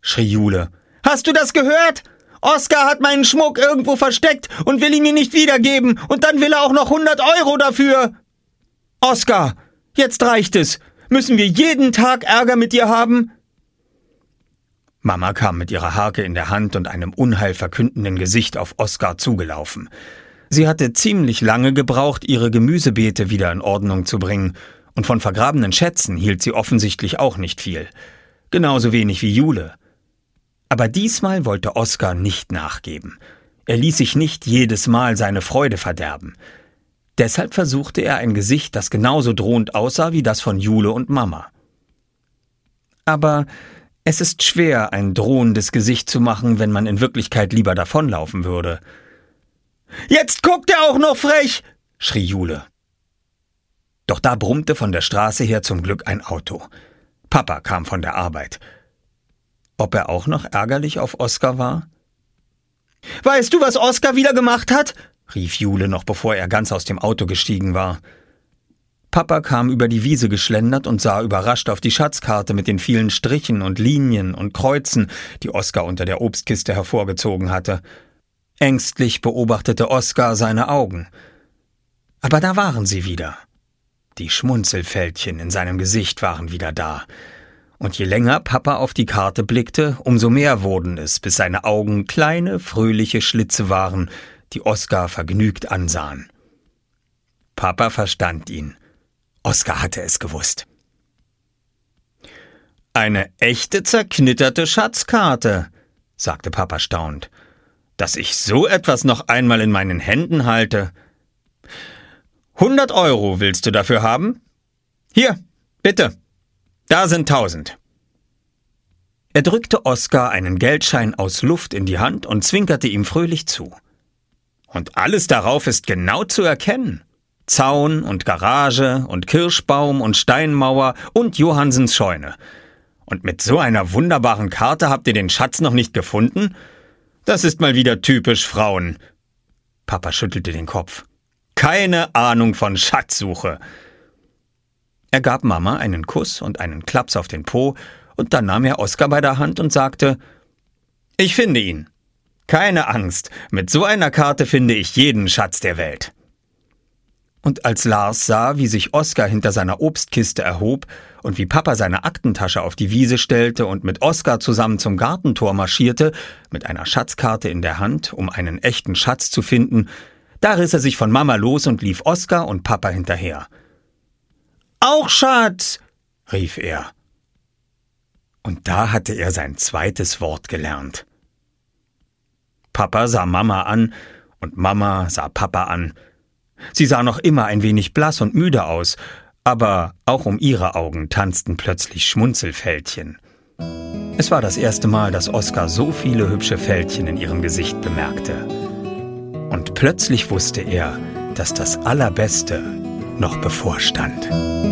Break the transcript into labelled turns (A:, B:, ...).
A: schrie Jule. »Hast du das gehört? Oskar hat meinen Schmuck irgendwo versteckt und will ihn mir nicht wiedergeben. Und dann will er auch noch 100 € dafür. Oskar, jetzt reicht es. Müssen wir jeden Tag Ärger mit dir haben?« Mama kam mit ihrer Harke in der Hand und einem unheilverkündenden Gesicht auf Oskar zugelaufen. Sie hatte ziemlich lange gebraucht, ihre Gemüsebeete wieder in Ordnung zu bringen, und von vergrabenen Schätzen hielt sie offensichtlich auch nicht viel. Genauso wenig wie Jule. Aber diesmal wollte Oskar nicht nachgeben. Er ließ sich nicht jedes Mal seine Freude verderben. Deshalb versuchte er ein Gesicht, das genauso drohend aussah wie das von Jule und Mama. Aber es ist schwer, ein drohendes Gesicht zu machen, wenn man in Wirklichkeit lieber davonlaufen würde. »Jetzt guckt er auch noch frech«, schrie Jule. Doch da brummte von der Straße her zum Glück ein Auto. Papa kam von der Arbeit. Ob er auch noch ärgerlich auf Oskar war? »Weißt du, was Oskar wieder gemacht hat?« rief Jule noch, bevor er ganz aus dem Auto gestiegen war. Papa kam über die Wiese geschlendert und sah überrascht auf die Schatzkarte mit den vielen Strichen und Linien und Kreuzen, die Oskar unter der Obstkiste hervorgezogen hatte. Ängstlich beobachtete Oskar seine Augen. Aber da waren sie wieder. Die Schmunzelfältchen in seinem Gesicht waren wieder da. Und je länger Papa auf die Karte blickte, umso mehr wurden es, bis seine Augen kleine, fröhliche Schlitze waren, die Oskar vergnügt ansahen. Papa verstand ihn. Oskar hatte es gewusst. »Eine echte zerknitterte Schatzkarte«, sagte Papa staunend. »Dass ich so etwas noch einmal in meinen Händen halte. 100 € willst du dafür haben? Hier, bitte. Da sind 1000. Er drückte Oskar einen Geldschein aus Luft in die Hand und zwinkerte ihm fröhlich zu. »Und alles darauf ist genau zu erkennen. Zaun und Garage und Kirschbaum und Steinmauer und Johannsens Scheune. Und mit so einer wunderbaren Karte habt ihr den Schatz noch nicht gefunden? Das ist mal wieder typisch Frauen.« Papa schüttelte den Kopf. »Keine Ahnung von Schatzsuche.« Er gab Mama einen Kuss und einen Klaps auf den Po, und dann nahm er Oskar bei der Hand und sagte, »Ich finde ihn. Keine Angst, mit so einer Karte finde ich jeden Schatz der Welt.« Und als Lars sah, wie sich Oskar hinter seiner Obstkiste erhob und wie Papa seine Aktentasche auf die Wiese stellte und mit Oskar zusammen zum Gartentor marschierte, mit einer Schatzkarte in der Hand, um einen echten Schatz zu finden, da riss er sich von Mama los und lief Oskar und Papa hinterher. »Auch Schatz«, rief er. Und da hatte er sein zweites Wort gelernt. Papa sah Mama an und Mama sah Papa an. Sie sah noch immer ein wenig blass und müde aus, aber auch um ihre Augen tanzten plötzlich Schmunzelfältchen. Es war das erste Mal, dass Oskar so viele hübsche Fältchen in ihrem Gesicht bemerkte. Und plötzlich wusste er, dass das Allerbeste noch bevorstand.